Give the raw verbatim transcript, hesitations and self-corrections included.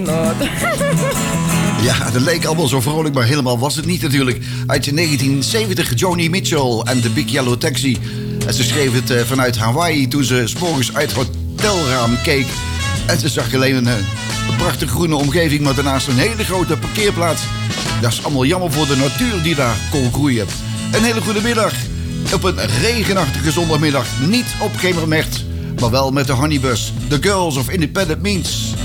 Ja, dat leek allemaal zo vrolijk, maar helemaal was het niet natuurlijk. Uit negentien zeventig, Joni Mitchell en de Big Yellow Taxi. En ze schreef het uh, vanuit Hawaii toen ze 's morgens uit het hotelraam keek. En ze zag alleen een, een prachtige groene omgeving, maar daarnaast een hele grote parkeerplaats. Dat is allemaal jammer voor de natuur die daar kon groeien. Een hele goede middag. Op een regenachtige zondagmiddag. Niet op Gemermecht, maar wel met de Honeybus. The Girls of Independent Means.